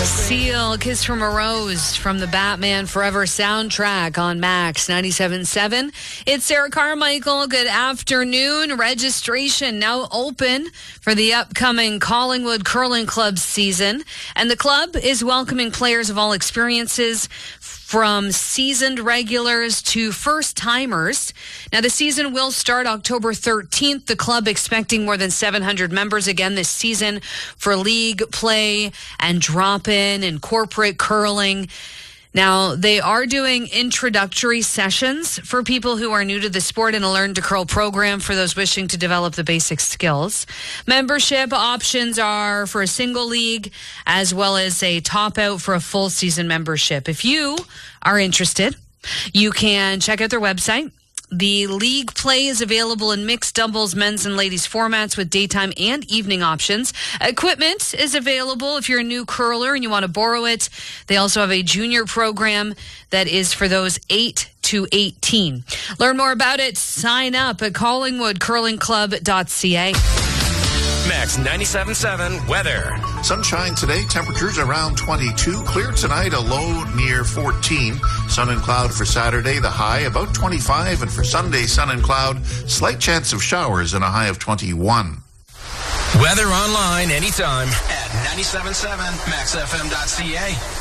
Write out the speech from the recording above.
Seal, Kiss from a Rose from the Batman Forever soundtrack on Max 97.7. It's Sarah Carmichael. Good afternoon. Registration now open for the upcoming Collingwood Curling Club season. And the club is welcoming players of all experiences, from seasoned regulars to first-timers. Now, the season will start October 13th. The club expecting more than 700 members again this season for league play and drop-in and corporate curling. Now, they are doing introductory sessions for people who are new to the sport and a Learn to Curl program for those wishing to develop the basic skills. Membership options are for a single league as well as a top-out for a full season membership. If you are interested, you can check out their website. The league play is available in mixed doubles, men's and ladies formats with daytime and evening options. Equipment is available if you're a new curler and you want to borrow it. They also have a junior program that is for those 8 to 18. Learn more about it. Sign up at collingwoodcurlingclub.ca. Max 97.7 weather. Sunshine today, temperatures around 22. Clear tonight, a low near 14. Sun and cloud for Saturday, the high about 25. And for Sunday, sun and cloud, slight chance of showers and a high of 21. Weather online anytime at 97.7maxfm.ca.